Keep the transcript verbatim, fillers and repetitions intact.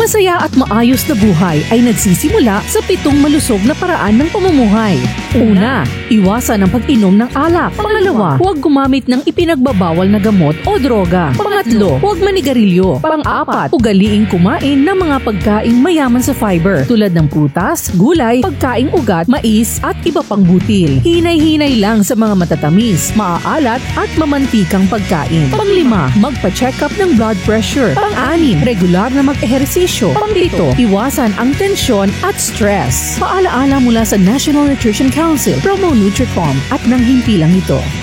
masaya at maayos na buhay ay nagsisimula sa pitong malusog na paraan ng pamumuhay. Una, iwasan ang pag-inom ng alak. Pangalawa, huwag gumamit ng ipinagbabawal na gamot o droga. Pangatlo, huwag manigarilyo. Pang-apat, ugaliing kumain ng mga pagkaing mayaman sa fiber tulad ng prutas, gulay, pagkaing ugat, mais at iba pang butil. Hinay-hinay lang sa mga matatamis, maaalat at mamantikang pagkain. Panglima, magpa-check up ng blood pressure. Pang-anim, regular na mag-ehersisyo. Pang-pito, iwasan ang tensyon at stress. Paalaala mula sa National Nutrition Council, Promo Nutricom at nang himpilang ito.